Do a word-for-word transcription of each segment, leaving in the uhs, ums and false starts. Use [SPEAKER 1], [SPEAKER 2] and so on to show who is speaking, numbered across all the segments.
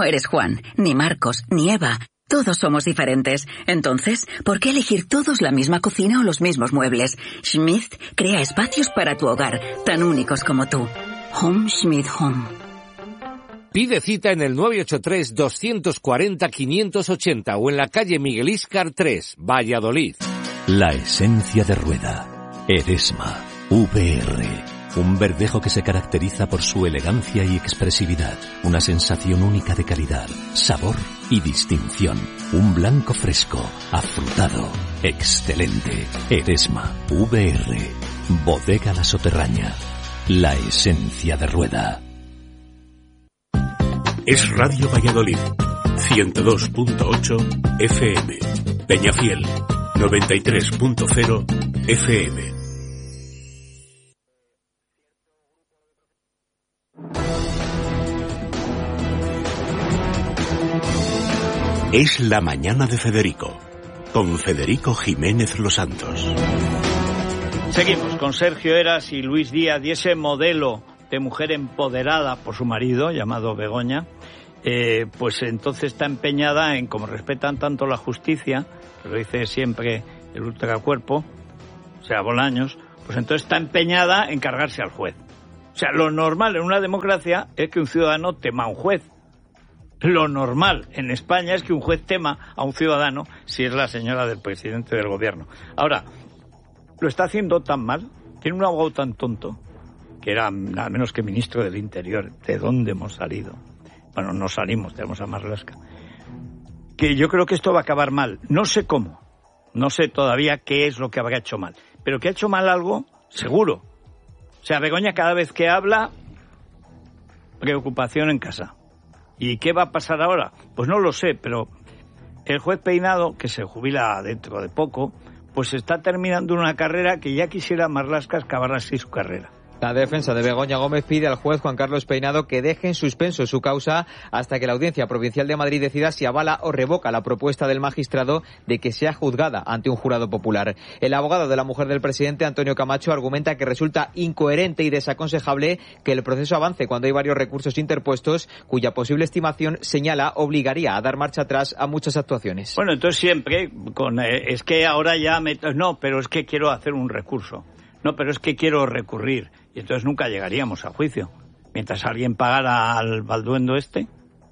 [SPEAKER 1] no eres Juan, ni Marcos, ni Eva. Todos somos diferentes. Entonces, ¿por qué elegir todos la misma cocina o los mismos muebles? Schmidt crea espacios para tu hogar, tan únicos como tú. Home Schmidt Home.
[SPEAKER 2] Pide cita en el nueve ocho tres, dos cuatro cero, cinco ocho cero o en la calle Miguel Íscar tres, Valladolid.
[SPEAKER 3] La esencia de Rueda. Eresma. V R. Un verdejo que se caracteriza por su elegancia y expresividad. Una sensación única de calidad, sabor y distinción. Un blanco fresco, afrutado, excelente. Eresma. V R. Bodega La Soterraña. La esencia de Rueda.
[SPEAKER 4] Es Radio Valladolid. ciento dos punto ocho F M. Peñafiel. noventa y tres punto cero F M. Es la mañana de Federico, con Federico Jiménez Los Santos.
[SPEAKER 5] Seguimos con Sergio Eras y Luis Díaz y ese modelo de mujer empoderada por su marido, llamado Begoña, eh, pues entonces está empeñada en, como respetan tanto la justicia, que lo dice siempre el ultracuerpo, o sea, Bolaños, pues entonces está empeñada en cargarse al juez. O sea, lo normal en una democracia es que un ciudadano tema a un juez. Lo normal en España es que un juez tema a un ciudadano si es la señora del presidente del gobierno. Ahora, lo está haciendo tan mal, tiene un abogado tan tonto, que era nada menos que ministro del Interior. ¿De dónde hemos salido? Bueno, no salimos, tenemos a Marlaska. Que yo creo que esto va a acabar mal. No sé cómo, no sé todavía qué es lo que habrá hecho mal, pero que ha hecho mal algo, seguro. O sea, Begoña cada vez que habla, preocupación en casa. ¿Y qué va a pasar ahora? Pues no lo sé, pero el juez Peinado, que se jubila dentro de poco, pues está terminando una carrera que ya quisiera Marlaska acabar así su carrera.
[SPEAKER 6] La defensa de Begoña Gómez pide al juez Juan Carlos Peinado que deje en suspenso su causa hasta que la Audiencia Provincial de Madrid decida si avala o revoca la propuesta del magistrado de que sea juzgada ante un jurado popular. El abogado de la mujer del presidente, Antonio Camacho, argumenta que resulta incoherente y desaconsejable que el proceso avance cuando hay varios recursos interpuestos cuya posible estimación señala obligaría a dar marcha atrás a muchas actuaciones.
[SPEAKER 5] Bueno, entonces siempre con eh, es que ahora ya me... no, pero es que quiero hacer un recurso. No, pero es que quiero recurrir. Y entonces nunca llegaríamos a juicio. Mientras alguien pagara al balduendo este.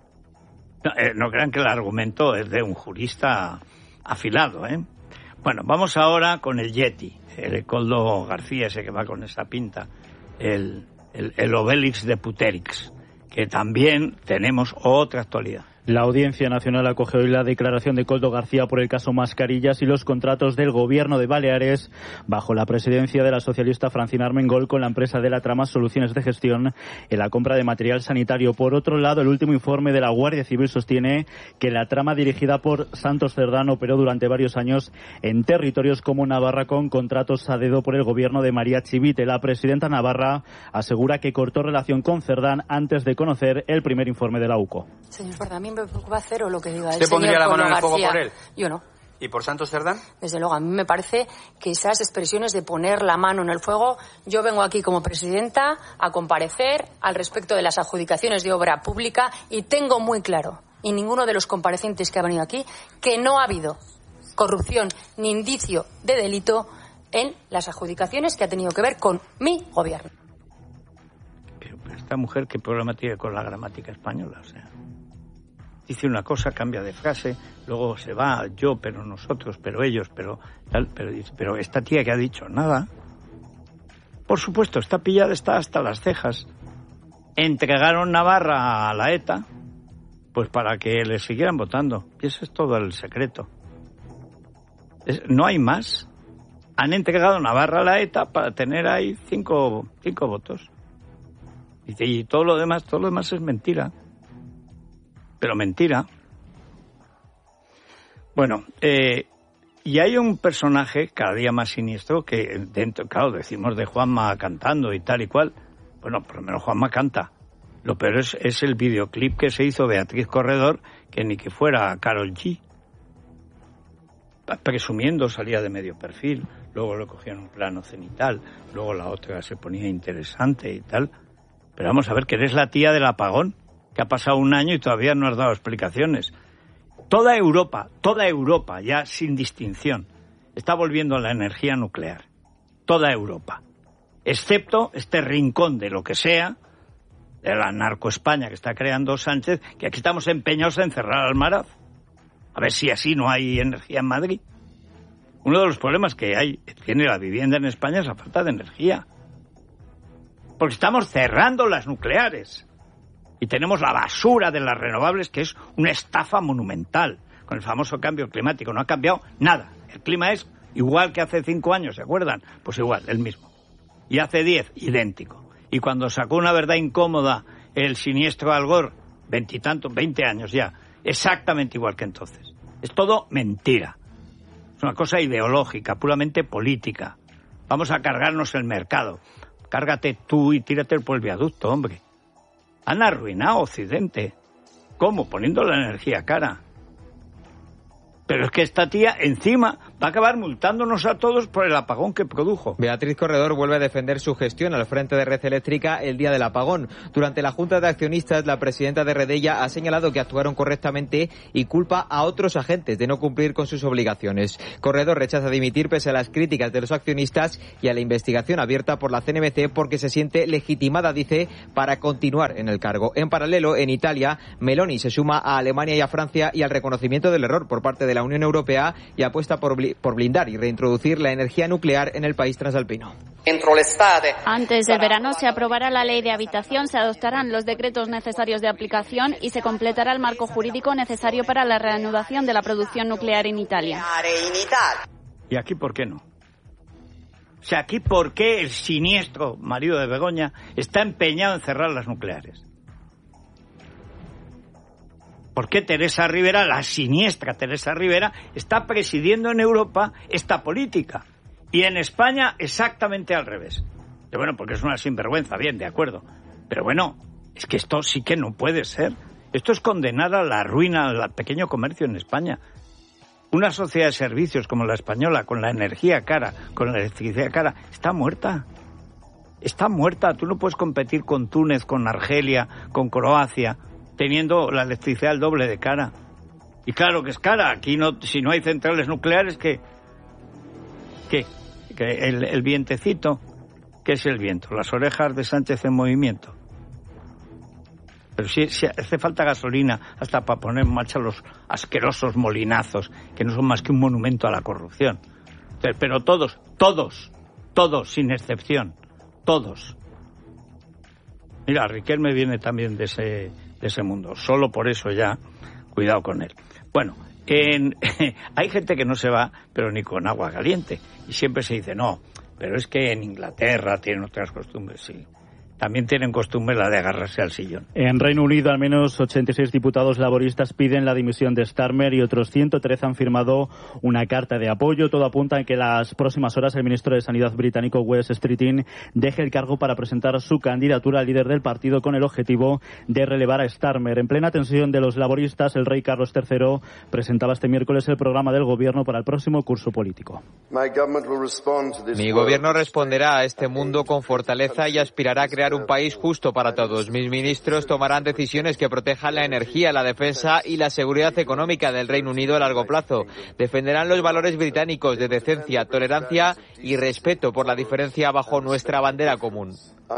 [SPEAKER 5] No, eh, no crean que el argumento es de un jurista afilado, ¿eh? Bueno, vamos ahora con el Yeti. El Coldo García, ese que va con esa pinta. El, el, el Obélix de Puterix. Que también tenemos otra actualidad.
[SPEAKER 7] La Audiencia Nacional acoge hoy la declaración de Coldo García por el caso Mascarillas y los contratos del Gobierno de Baleares bajo la presidencia de la socialista Francina Armengol con la empresa de la trama Soluciones de Gestión en la compra de material sanitario. Por otro lado, el último informe de la Guardia Civil sostiene que la trama dirigida por Santos Cerdán operó durante varios años en territorios como Navarra con contratos a dedo por el Gobierno de María Chivite. La presidenta Navarra asegura que cortó relación con Cerdán antes de conocer el primer informe de la U C O.
[SPEAKER 8] Señor Fernando, a mí me preocupa cero lo que diga el
[SPEAKER 9] señor. ¿Usted pondría la mano en el fuego por él?
[SPEAKER 8] Yo no.
[SPEAKER 9] ¿Y por Santos Cerdán?
[SPEAKER 8] Desde luego, a mí me parece que esas expresiones de poner la mano en el fuego, yo vengo aquí como presidenta a comparecer al respecto de las adjudicaciones de obra pública y tengo muy claro, y ninguno de los comparecientes que ha venido aquí, que no ha habido corrupción ni indicio de delito en las adjudicaciones que ha tenido que ver con mi gobierno.
[SPEAKER 5] Pero esta mujer, ¿qué problema tiene con la gramática española? O sea, dice una cosa, cambia de frase, luego se va yo, pero nosotros, pero ellos, pero tal, pero dice, pero esta tía que ha dicho nada. Por supuesto, está pillada, está hasta las cejas. Entregaron Navarra a la ETA, pues para que le siguieran votando. Y ese es todo el secreto. Es, no hay más. Han entregado Navarra a la ETA para tener ahí cinco, cinco votos. Y, y todo lo demás, todo lo demás es mentira. Pero mentira. Bueno, eh, y hay un personaje cada día más siniestro que dentro, claro, decimos de Juanma cantando y tal y cual. Bueno, por lo menos Juanma canta. Lo peor es, es el videoclip que se hizo Beatriz Corredor, que ni que fuera Karol G. Presumiendo salía de medio perfil, luego lo cogían un plano cenital, luego la otra se ponía interesante y tal. Pero vamos a ver, que eres la tía del apagón. que ha pasado un año y todavía no has dado explicaciones. Toda Europa, toda Europa, ya sin distinción, está volviendo a la energía nuclear. Toda Europa. Excepto este rincón de lo que sea, de la narco-España que está creando Sánchez, que aquí estamos empeñados en cerrar Almaraz. A ver si así no hay energía en Madrid. Uno de los problemas que hay, tiene la vivienda en España, es la falta de energía. Porque estamos cerrando las nucleares. Y tenemos la basura de las renovables, que es una estafa monumental, con el famoso cambio climático. No ha cambiado nada. El clima es igual que hace cinco años, ¿se acuerdan? Pues igual, el mismo. Y hace diez, idéntico. Y cuando sacó Una verdad incómoda el siniestro Al Gore, veintitantos, veinte años ya, exactamente igual que entonces. Es todo mentira. Es una cosa ideológica, puramente política. Vamos a cargarnos el mercado. Cárgate tú y tírate por el viaducto, hombre. Han arruinado Occidente. ¿Cómo? Poniendo la energía cara. Pero es que esta tía encima va a acabar multándonos a todos por el apagón que produjo.
[SPEAKER 6] Beatriz Corredor vuelve a defender su gestión al frente de Red Eléctrica el día del apagón. Durante la Junta de Accionistas, la presidenta de Redella ha señalado que actuaron correctamente y culpa a otros agentes de no cumplir con sus obligaciones. Corredor rechaza dimitir pese a las críticas de los accionistas y a la investigación abierta por la C N M C porque se siente legitimada, dice, para continuar en el cargo. En paralelo, en Italia, Meloni se suma a Alemania y a Francia y al reconocimiento del error por parte de la la Unión Europea y apuesta por, por blindar y reintroducir la energía nuclear en el país transalpino.
[SPEAKER 10] Antes del verano se aprobará la ley de habitación, se adoptarán los decretos necesarios de aplicación y se completará el marco jurídico necesario para la reanudación de la producción nuclear en Italia.
[SPEAKER 5] ¿Y aquí por qué no? O sea, aquí por qué el siniestro marido de Begoña está empeñado en cerrar las nucleares. ¿Por qué Teresa Rivera, la siniestra Teresa Rivera, está presidiendo en Europa esta política? Y en España exactamente al revés. Y bueno, porque es una sinvergüenza, bien, de acuerdo. Pero bueno, es que esto sí que no puede ser. Esto es condenar a la ruina al pequeño comercio en España. Una sociedad de servicios como la española, con la energía cara, con la electricidad cara, está muerta. Está muerta. Tú no puedes competir con Túnez, con Argelia, con Croacia, teniendo la electricidad el doble de cara. Y claro que es cara. Aquí no, si no hay centrales nucleares, ¿qué? ¿Qué? ¿Que el, el vientecito? ¿Qué es el viento? Las orejas de Sánchez en movimiento. Pero si, si hace falta gasolina hasta para poner en marcha los asquerosos molinazos, que no son más que un monumento a la corrupción. Entonces, pero todos, todos, todos, sin excepción, todos. Mira, Riquelme viene también de ese... de ese mundo. Solo por eso ya, cuidado con él. Bueno, en, hay gente que no se va, pero ni con agua caliente. Y siempre se dice, no, pero es que en Inglaterra tienen otras costumbres, sí. También tienen costumbre la de agarrarse al sillón.
[SPEAKER 7] En Reino Unido, al menos ochenta y seis diputados laboristas piden la dimisión de Starmer y otros ciento trece han firmado una carta de apoyo. Todo apunta en que en las próximas horas el ministro de Sanidad británico, Wes Streeting, deje el cargo para presentar su candidatura al líder del partido con el objetivo de relevar a Starmer. En plena tensión de los laboristas, el rey Carlos tercero presentaba este miércoles el programa del gobierno para el próximo curso político.
[SPEAKER 6] Mi gobierno responderá a este mundo con fortaleza y aspirará a crear un país justo para todos. Mis ministros tomarán decisiones que protejan la energía, la defensa y la seguridad económica del Reino Unido a largo plazo. Defenderán los valores británicos de decencia, tolerancia y respeto por la diferencia bajo nuestra bandera común.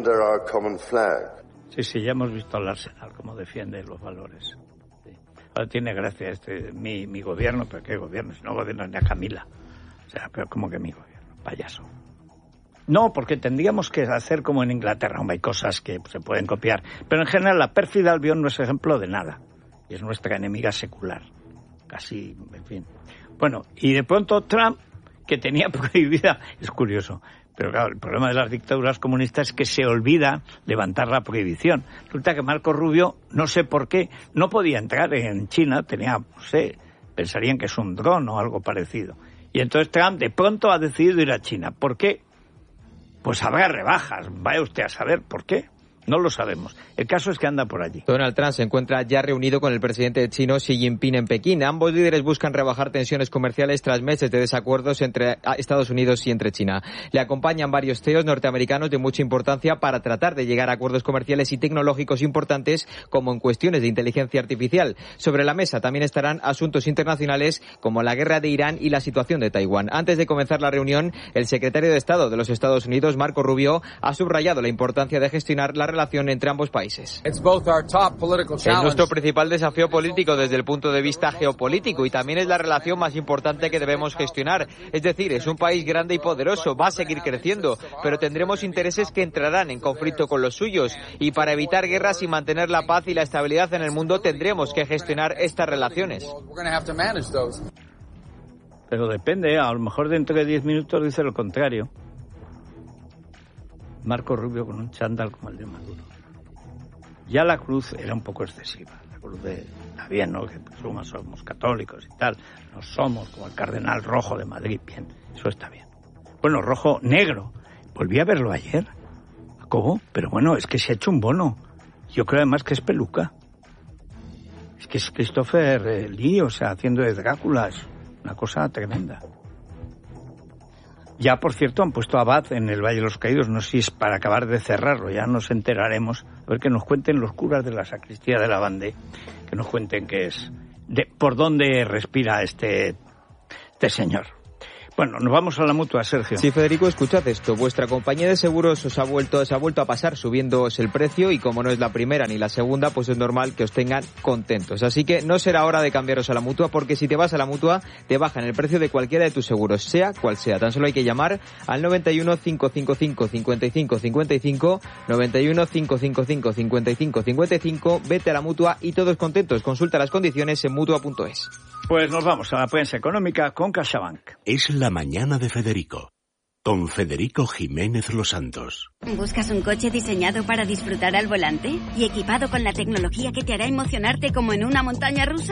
[SPEAKER 5] Sí, sí, ya hemos visto al Arsenal cómo defiende los valores. Sí. Ahora tiene gracia este mi, mi gobierno, pero ¿qué gobierno? Si no gobierna ni a Camila. O sea, pero ¿cómo que mi gobierno? Payaso. No, porque tendríamos que hacer como en Inglaterra. Hay cosas que se pueden copiar. Pero en general la pérfida Albión no es ejemplo de nada. Y es nuestra enemiga secular. Casi, en fin. Bueno, y de pronto Trump, que tenía prohibida... Es curioso. Pero claro, el problema de las dictaduras comunistas es que se olvida levantar la prohibición. Resulta que Marco Rubio, no sé por qué, no podía entrar en China. Tenía, no sé, pensarían que es un dron o algo parecido. Y entonces Trump de pronto ha decidido ir a China. ¿Por qué? Pues habrá rebajas, vaya usted a saber por qué. No lo sabemos. El caso es que anda por allí.
[SPEAKER 6] Donald Trump se encuentra ya reunido con el presidente chino Xi Jinping en Pekín. Ambos líderes buscan rebajar tensiones comerciales tras meses de desacuerdos entre Estados Unidos y entre China. Le acompañan varios C E Os norteamericanos de mucha importancia para tratar de llegar a acuerdos comerciales y tecnológicos importantes, como en cuestiones de inteligencia artificial. Sobre la mesa también estarán asuntos internacionales como la guerra de Irán y la situación de Taiwán. Antes de comenzar la reunión, el secretario de Estado de los Estados Unidos, Marco Rubio, ha subrayado la importancia de gestionar la relación entre ambos países. Es nuestro principal desafío político desde el punto de vista geopolítico y también es la relación más importante que debemos gestionar. Es decir, es un país grande y poderoso, va a seguir creciendo, pero tendremos intereses que entrarán en conflicto con los suyos y para evitar guerras y mantener la paz y la estabilidad en el mundo tendremos que gestionar estas relaciones.
[SPEAKER 5] Pero depende, a lo mejor dentro de diez minutos dice lo contrario. Marco Rubio con un chándal como el de Maduro. Ya la cruz era un poco excesiva. La cruz de, está bien, ¿no? Que somos, somos católicos y tal. No somos como el cardenal rojo de Madrid. Bien, eso está bien. Bueno, rojo, negro. Volví a verlo ayer. ¿Cómo? Pero bueno, es que se ha hecho un bono. Yo creo además que es peluca. Es que es Christopher eh, Lee, o sea, haciendo de Drácula. Es una cosa tremenda. Ya, por cierto, han puesto a Abad en el Valle de los Caídos. No sé si es para acabar de cerrarlo. Ya nos enteraremos. A ver que nos cuenten los curas de la sacristía de la Bande. Que nos cuenten qué es. De, por dónde respira este, este señor. Bueno, nos vamos a la Mutua, Sergio.
[SPEAKER 6] Sí, Federico, escuchad esto. Vuestra compañía de seguros os ha vuelto, se ha vuelto a pasar subiéndoos el precio y como no es la primera ni la segunda, pues es normal que os tengan contentos. Así que no será hora de cambiaros a la Mutua porque si te vas a la Mutua te bajan el precio de cualquiera de tus seguros, sea cual sea. Tan solo hay que llamar al noventa y uno, cinco cinco cinco, cincuenta y cinco cincuenta y cinco, noventa y uno, cinco cinco cinco, cincuenta y cinco cincuenta y cinco, vete a la Mutua y todos contentos. Consulta las condiciones en mutua punto es.
[SPEAKER 5] Pues nos vamos a la prensa económica con CaixaBank.
[SPEAKER 4] Es la mañana de Federico, con Federico Jiménez Los Santos.
[SPEAKER 11] ¿Buscas un coche diseñado para disfrutar al volante y equipado con la tecnología que te hará emocionarte como en una montaña rusa?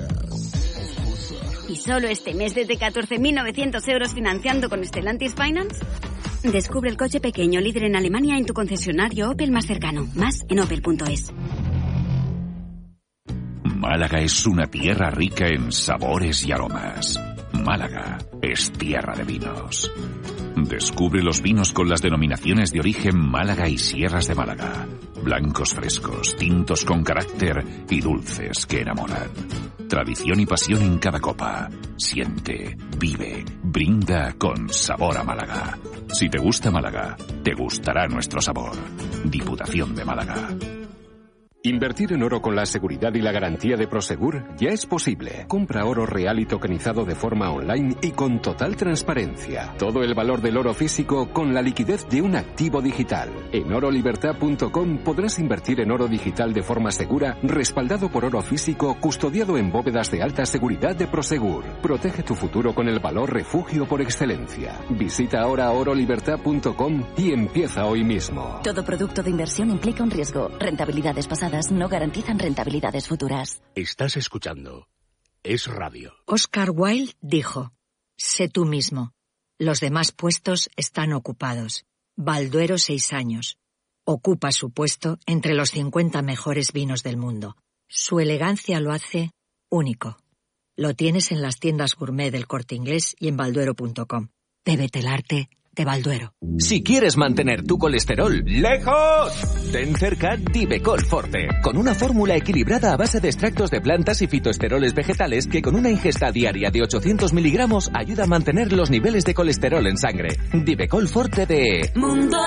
[SPEAKER 11] ¿Y solo este mes desde catorce mil novecientos euros financiando con Stellantis Finance? Descubre el coche pequeño líder en Alemania en tu concesionario Opel más cercano. Más en opel punto es.
[SPEAKER 12] Málaga es una tierra rica en sabores y aromas. Málaga es tierra de vinos. Descubre los vinos con las denominaciones de origen Málaga y Sierras de Málaga. Blancos frescos, tintos con carácter y dulces que enamoran. Tradición y pasión en cada copa. Siente, vive, brinda con sabor a Málaga. Si te gusta Málaga, te gustará nuestro sabor. Diputación de Málaga.
[SPEAKER 13] Invertir en oro con la seguridad y la garantía de Prosegur ya es posible. Compra oro real y tokenizado de forma online y con total transparencia. Todo el valor del oro físico con la liquidez de un activo digital. En oro libertad punto com podrás invertir en oro digital de forma segura, respaldado por oro físico, custodiado en bóvedas de alta seguridad de Prosegur. Protege tu futuro con el valor refugio por excelencia. Visita ahora oro libertad punto com y empieza hoy mismo.
[SPEAKER 14] Todo producto de inversión implica un riesgo. Rentabilidades pasadas no garantizan rentabilidades futuras.
[SPEAKER 4] Estás escuchando Es Radio.
[SPEAKER 15] Oscar Wilde dijo: sé tú mismo. Los demás puestos están ocupados. Balduero seis años. Ocupa su puesto entre los cincuenta mejores vinos del mundo. Su elegancia lo hace único. Lo tienes en las tiendas gourmet del Corte Inglés y en balduero punto com. Bébete el arte de Balduero.
[SPEAKER 3] Si quieres mantener tu colesterol lejos, ten cerca Divecol Forte, con una fórmula equilibrada a base de extractos de plantas y fitoesteroles vegetales que con una ingesta diaria de ochocientos miligramos ayuda a mantener los niveles de colesterol en sangre. Divecol Forte de
[SPEAKER 16] Mundo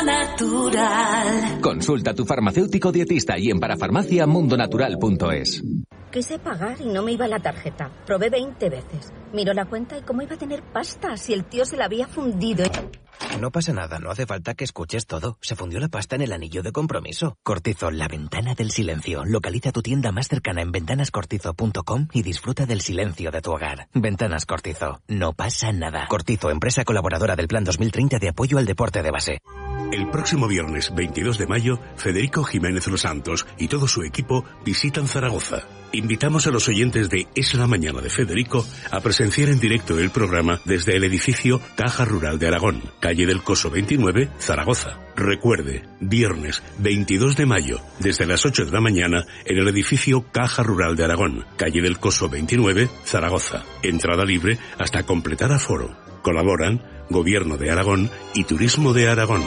[SPEAKER 16] Natural.
[SPEAKER 3] Consulta a tu farmacéutico dietista y en parafarmacia mundo natural punto es.
[SPEAKER 17] Quise pagar y no me iba la tarjeta. Probé veinte veces. Miró la cuenta y cómo iba a tener pasta si el tío se la había fundido.
[SPEAKER 18] No pasa nada, no hace falta que escuches todo. Se fundió la pasta en el anillo de compromiso. Cortizo, la ventana del silencio. Localiza tu tienda más cercana en ventanas cortizo punto com y disfruta del silencio de tu hogar. Ventanas Cortizo, no pasa nada. Cortizo, empresa colaboradora del Plan dos mil treinta de apoyo al deporte de base.
[SPEAKER 4] El próximo viernes veintidós de mayo, Federico Jiménez Los Santos y todo su equipo visitan Zaragoza. Invitamos a los oyentes de Es la Mañana de Federico a presenciar en directo el programa desde el edificio Caja Rural de Aragón, calle del Coso veintinueve, Zaragoza. Recuerde, viernes veintidós de mayo, desde las ocho de la mañana, en el edificio Caja Rural de Aragón, calle del Coso veintinueve, Zaragoza. Entrada libre hasta completar aforo. Colaboran Gobierno de Aragón y Turismo de Aragón.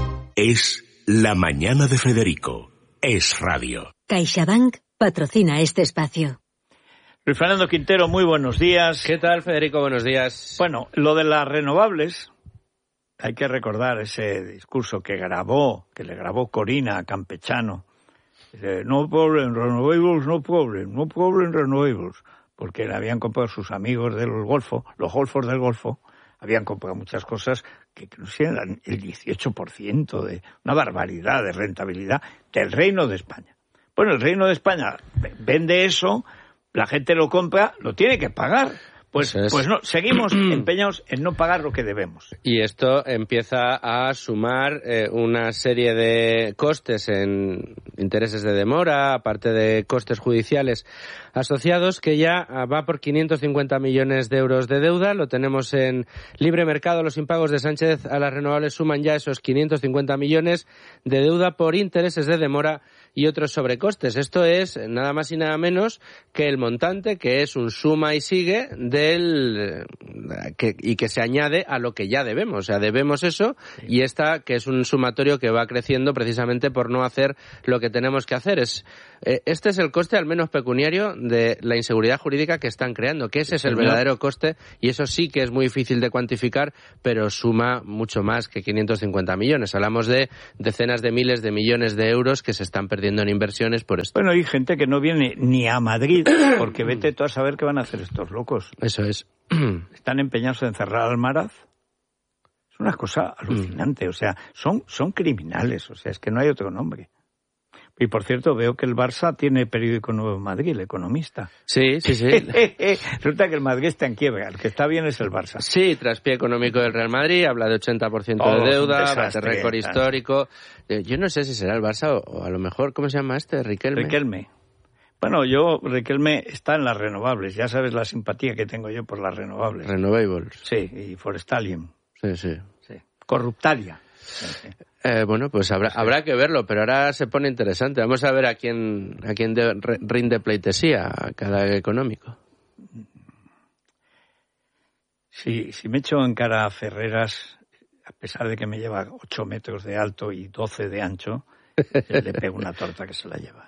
[SPEAKER 4] Es La Mañana de Federico. Es radio.
[SPEAKER 19] CaixaBank patrocina este espacio.
[SPEAKER 5] Luis Fernando Quintero, muy buenos días.
[SPEAKER 20] ¿Qué tal, Federico? Buenos días.
[SPEAKER 5] Bueno, lo de las renovables, hay que recordar ese discurso que grabó, que le grabó Corina a Campechano. Dice, no problem, renovables, no problem, no problem, renovables. Porque le habían comprado sus amigos del Golfo, los golfos del Golfo, habían comprado muchas cosas que eran el dieciocho por ciento de una barbaridad de rentabilidad del Reino de España. Bueno, el Reino de España vende eso, la gente lo compra, lo tiene que pagar. Pues, pues no, seguimos empeñados en no pagar lo que debemos.
[SPEAKER 20] Y esto empieza a sumar eh, una serie de costes en intereses de demora, aparte de costes judiciales asociados, que ya va por quinientos cincuenta millones de euros de deuda. Lo tenemos en libre mercado. Los impagos de Sánchez a las renovables suman ya esos quinientos cincuenta millones de deuda por intereses de demora y otros sobrecostes. Esto es nada más y nada menos que el montante, que es un suma y sigue del que, y que se añade a lo que ya debemos. O sea, debemos eso, sí. Y esta, que es un sumatorio que va creciendo precisamente por no hacer lo que tenemos que hacer. Es eh, este es el coste, al menos pecuniario, de la inseguridad jurídica que están creando, que ese es el verdadero coste, y eso sí que es muy difícil de cuantificar, pero suma mucho más que quinientos cincuenta millones. Hablamos de decenas de miles de millones de euros que se están perdiendo en inversiones por esto.
[SPEAKER 5] Bueno, hay gente que no viene ni a Madrid, porque vete tú a saber qué van a hacer estos locos.
[SPEAKER 20] Eso es.
[SPEAKER 5] Están empeñados en cerrar Almaraz. Es una cosa alucinante, o sea, son, son criminales, o sea, es que no hay otro nombre. Y por cierto, veo que el Barça tiene periódico nuevo en Madrid, El Economista.
[SPEAKER 20] Sí, sí, sí.
[SPEAKER 5] Resulta que el Madrid está en quiebra, el que está bien es el Barça.
[SPEAKER 20] Sí, traspié económico del Real Madrid, habla de ochenta por ciento oh, de deuda, bate récord histórico. Yo no sé si será el Barça o, o a lo mejor, ¿cómo se llama este? Riquelme.
[SPEAKER 5] Riquelme. Bueno, yo, Riquelme está en las renovables, ya sabes la simpatía que tengo yo por las renovables.
[SPEAKER 20] Renovables.
[SPEAKER 5] Sí, y Forestalium.
[SPEAKER 20] Sí, sí.
[SPEAKER 5] Sí. Corruptalia. Sí, sí.
[SPEAKER 20] Eh, bueno, pues habrá, sí. habrá que verlo, pero ahora se pone interesante. Vamos a ver a quién, a quién de, re, rinde pleitesía a cada económico.
[SPEAKER 5] Sí, si me echo en cara a Ferreras, a pesar de que me lleva ocho metros de alto y doce de ancho, le pego una torta que se la lleva.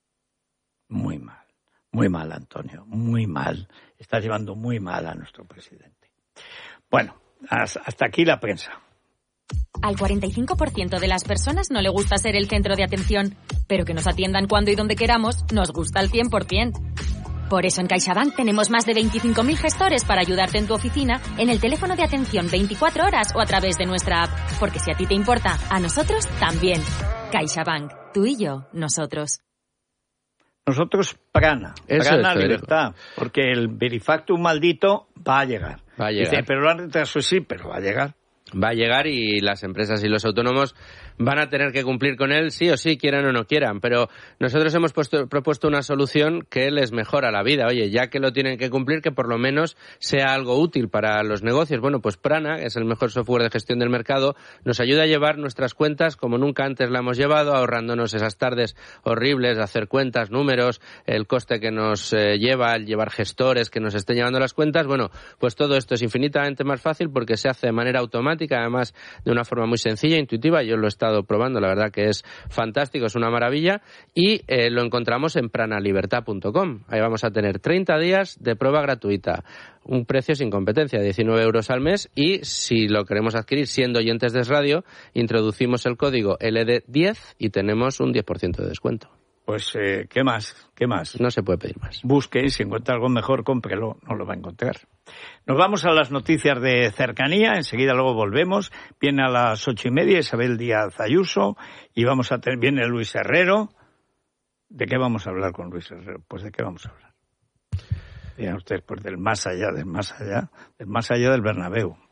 [SPEAKER 5] Muy mal, muy mal, Antonio, muy mal. Estás llevando muy mal a nuestro presidente. Bueno, hasta aquí la prensa.
[SPEAKER 21] Al cuarenta y cinco por ciento de las personas no le gusta ser el centro de atención, pero que nos atiendan cuando y donde queramos nos gusta al cien por ciento. Por eso en CaixaBank tenemos más de veinticinco mil gestores para ayudarte en tu oficina, en el teléfono de atención veinticuatro horas o a través de nuestra app. Porque si a ti te importa, a nosotros también. CaixaBank, tú y yo, nosotros.
[SPEAKER 5] Nosotros, Prana, Prana libertad, porque el Verifactum maldito va a llegar.
[SPEAKER 20] Va a llegar.
[SPEAKER 5] Dice, pero lo han retrasado, sí, pero va a llegar.
[SPEAKER 20] Va a llegar y las empresas y los autónomos van a tener que cumplir con él sí o sí, quieran o no quieran, pero nosotros hemos puesto, propuesto una solución que les mejora la vida. Oye, ya que lo tienen que cumplir, que por lo menos sea algo útil para los negocios. Bueno, pues Prana, que es el mejor software de gestión del mercado, nos ayuda a llevar nuestras cuentas como nunca antes la hemos llevado, ahorrándonos esas tardes horribles de hacer cuentas, números, el coste que nos eh, lleva el llevar gestores que nos estén llevando las cuentas. Bueno, pues todo esto es infinitamente más fácil porque se hace de manera automática, además de una forma muy sencilla, intuitiva. Yo lo he estado probando, la verdad que es fantástico, es una maravilla, y eh, lo encontramos en pranalibertad punto com. Ahí vamos a tener treinta días de prueba gratuita, un precio sin competencia, diecinueve euros al mes, y si lo queremos adquirir siendo oyentes de Radio, introducimos el código L D diez y tenemos un diez por ciento de descuento.
[SPEAKER 5] Pues, eh, ¿qué más? ¿Qué más?
[SPEAKER 20] No se puede pedir más.
[SPEAKER 5] Busque y si encuentra algo mejor, cómprelo, no lo va a encontrar. Nos vamos a las noticias de cercanía, enseguida luego volvemos. Viene a las ocho y media Isabel Díaz Ayuso y vamos a tener, viene Luis Herrero. ¿De qué vamos a hablar con Luis Herrero? Pues ¿de qué vamos a hablar? Digan ustedes, pues del más allá, del más allá, del más allá del Bernabéu.